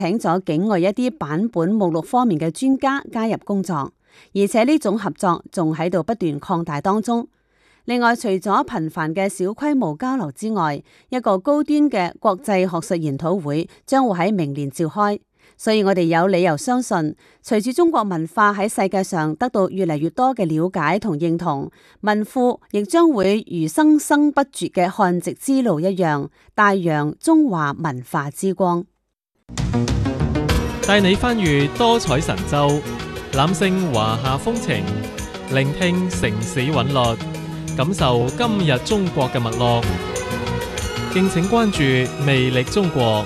請咗境外一啲版本目錄方面嘅專家加入工作，而且呢種合作仲喺度不斷擴大當中。另外，除咗頻繁嘅小規模交流之外，一個高端嘅國際學術研討會將會喺明年召開。所以我哋有理由相信，隨住中國文化喺世界上得到越嚟越多嘅了解同認同，文庫亦將會如生生不絕嘅漢籍之路一樣，大揚中華文化之光。 帶你翻閱多彩神州，覽勝華夏風情，聆聽城市韻律，感受今日中國嘅脈絡。敬請關注魅力中國。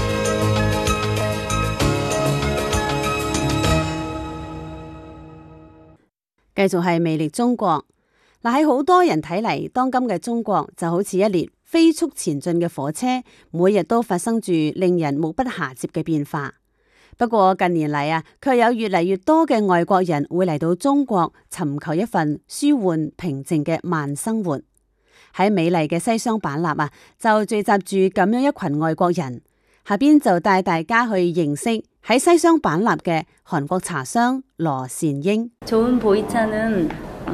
繼續係魅力中國。嗱，喺好多人睇嚟，當今嘅中國就好似一列飛速前進嘅火車，每日都發生住令人目不暇接嘅變化。不過近年嚟卻有越嚟越多嘅外國人會嚟到中國尋求一份舒緩平靜嘅慢生活。喺美麗嘅西雙版納就聚集住咁樣一群外國人。下邊就帶大家去認識喺西雙版納嘅韓國茶商羅善英。 좋은 보이차는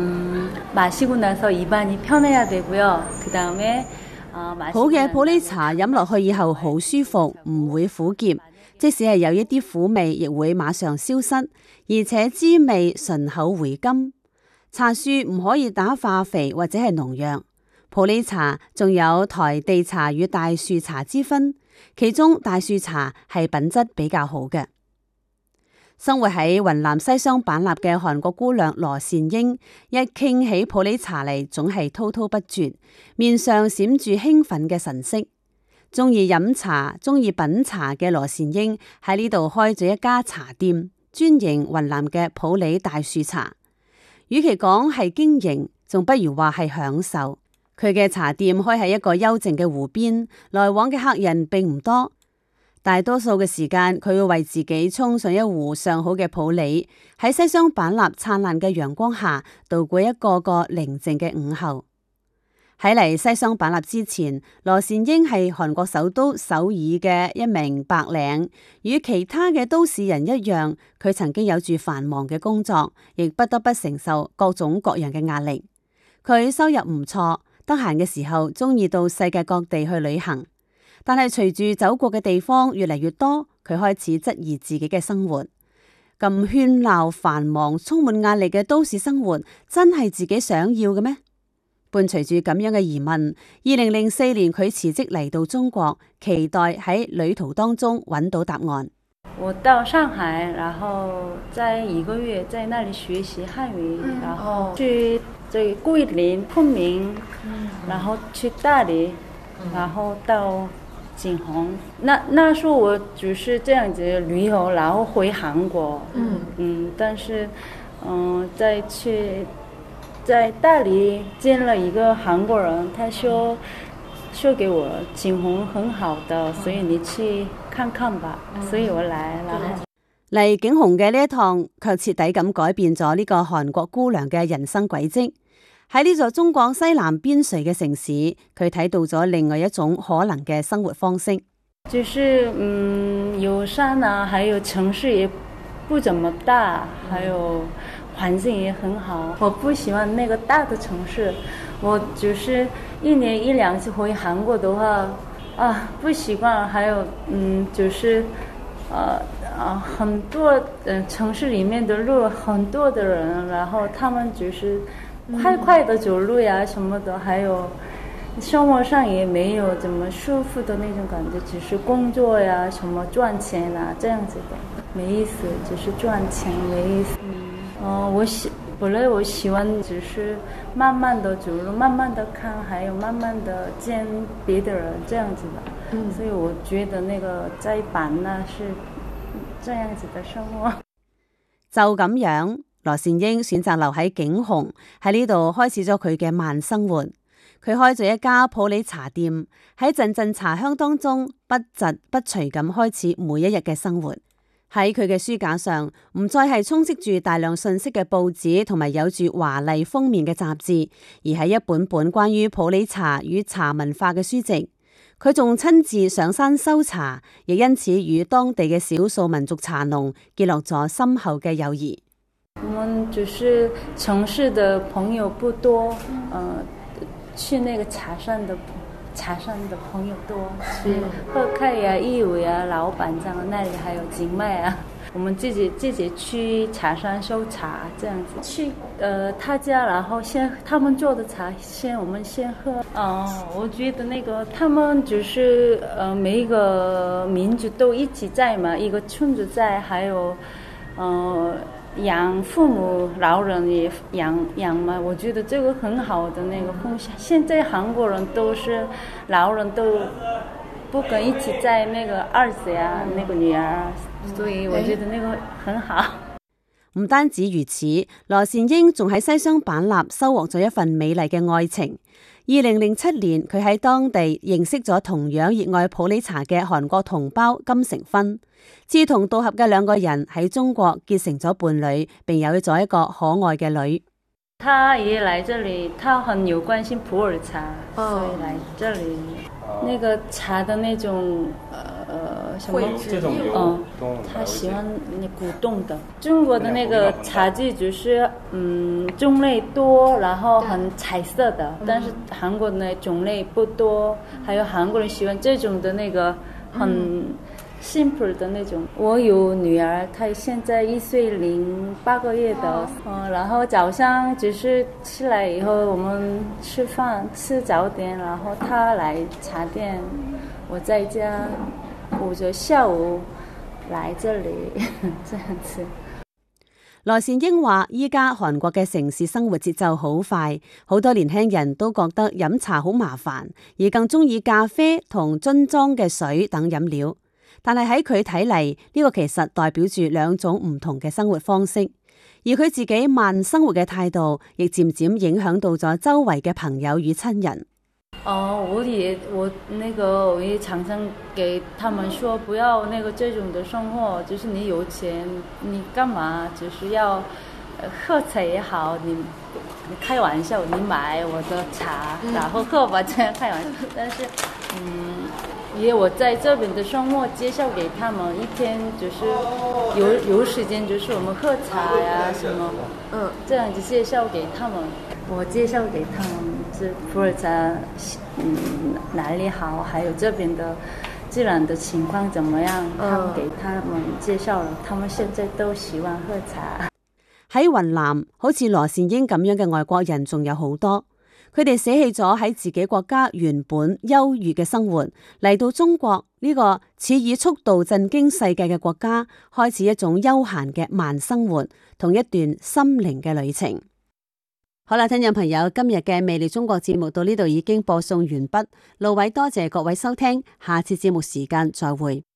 마시고 나서 입안이 편해야 되고요. 그다음에 好嘅普洱茶飲落去以後好舒服，唔會苦澀，即使係有一啲苦味，亦會馬上消失，而且滋味順口回甘。茶樹唔可以打化肥或者係農藥。普洱茶仲有台地茶與大樹茶之分，其中大樹茶係品質比較好嘅。生活喺雲南西雙版納嘅韓國姑娘羅善英，一傾起普洱茶嚟，總係滔滔不絕，面上閃住興奮嘅神色。中意飲茶、中意品茶嘅羅善英喺呢度開咗一家茶店，專營雲南嘅普洱大樹茶。與其講係經營，仲不如話係享受。佢嘅茶店開喺一個幽靜嘅湖邊，來往嘅客人並唔多。大多數嘅時間，佢會為自己沖上一壺上好嘅普洱，喺西雙版納燦爛嘅陽光下，度過一個個寧靜嘅午後。喺嚟西雙版納之前，羅善英係韓國首都首爾嘅一名白領，與其他嘅都市人一樣，佢曾經有住繁忙嘅工作，亦不得不承受各種各樣嘅壓力。佢收入唔錯。得閒嘅時候，中意到世界各地去旅行，但係隨住走過嘅地方越嚟越多，佢開始質疑自己嘅生活。咁喧鬧繁忙、充滿壓力嘅都市生活，真係自己想要嘅咩？伴隨住咁樣嘅疑問，2004年佢辭職嚟到中國，期待喺旅途當中揾到答案。 我到上海，然後在1個月在那裡學習漢語，然後去這桂林、昆明，然後去大理，然後到景洪。那時候我只是這樣子旅遊，然後回韓國。但是在大理見了一個韓國人，他說給我景洪很好的，所以你去看看吧。所以我來啦。 嚟景洪嘅呢一趟，卻徹底咁改變咗呢個韓國姑娘嘅人生軌跡。喺呢座中國西南邊陲嘅城市，佢睇到咗另外一種可能嘅生活方式。 就是有山啊，還有城市也不怎麼大，還有環境也很好。我不喜歡那個大的城市，我就是1年1-2次回韓國的話，不習慣。還有就是很多城市裡面的路很多的人，然後他們就是快的走路呀什麼的，還有生活上也沒有怎麼舒服的那種感覺，只是工作呀什麼賺錢啊這樣子的，沒意思，只是賺錢沒意思。本來我喜歡只是慢慢的走路，慢慢的看，還有慢慢的見別的人這樣子的。所以我覺得那個在版納是這樣子的生活。 就咁樣，羅善英選擇留喺景洪，喺呢度開始咗佢嘅慢生活。佢開咗一家普洱茶店，喺陣陣茶香當中不疾不隨咁開始每一日嘅生活。喺佢嘅書架上，唔再係充斥住大量信息嘅報紙同埋有住華麗封面嘅雜誌，而係一本本關於普洱茶與茶文化嘅書籍。 佢仲親自上山收茶，亦因此與當地嘅少數民族茶農結落咗深厚嘅友誼。 我們就是城市的朋友不多，去那個茶山的朋友多，去賀凱呀、義偉呀、老闆這樣，那裡還有景邁啊。我們自己去茶山收茶，這樣子去他家，然後他們做的茶我們先喝。我覺得那個他們就是每一個民族都一起在嘛，一個村子在，還有養父母老人也養嘛，我覺得這個很好的那個風氣。現在韓國人都是老人都不跟一起在那個兒子呀、那個女兒，所以我覺得那個很好。 唔單止如此，羅善英仲喺西雙版納收穫咗一份美麗嘅愛情。2007年，佢喺當地認識咗同樣熱愛普洱茶嘅韓國同胞金成勳，志同道合嘅兩個人喺中國結成咗伴侶，並有咗一個可愛嘅女。 他也來這裡，他很有關心普洱茶，所以來這裡。那個茶的那種什麼他喜歡那古董的。中國的那個茶具就是種類多，然後很彩色的，但是韓國的種類不多，還有韓國人喜歡這種的那個很simple 的那種。我有女兒，她現在1歲08個月的，然後早上就是起來以後我們吃飯吃早點，然後她來茶店，我在家，我就下午來這裡這樣子。 羅善英話：依家韓國嘅城市生活節奏好快，好多年輕人都覺得飲茶好麻煩，而更中意咖啡同樽裝嘅水等飲料。但係喺佢睇嚟，呢個其實代表住兩種唔同嘅生活方式，而佢自己慢生活嘅態度，亦漸漸影響到咗周圍嘅朋友與親人。 我也常常給他們說，不要這種的生活，就是你有錢，你幹嘛就是要喝茶也好，你開玩笑，你買我的茶，然後喝吧，這樣開玩笑。但是也我在這邊的生活介紹給他們，一天就是有時間就是我們喝茶呀什麼，這樣子介紹給他們。我介紹給他們是普洱茶，哪裡好，還有這邊的自然的情況怎麼樣，他們給他們介紹了，他們現在都喜歡喝茶。 喺雲南，好似羅善英咁樣嘅外國人仲有好多。佢哋捨棄咗喺自己國家原本優越嘅生活，嚟到中國呢個似以速度震驚世界嘅國家，開始一種悠閒嘅慢生活，同一段心靈嘅旅程。好啦，聽眾朋友，今日嘅魅力中國節目到呢度已經播送完畢。路偉多謝各位收聽，下次節目時間再會。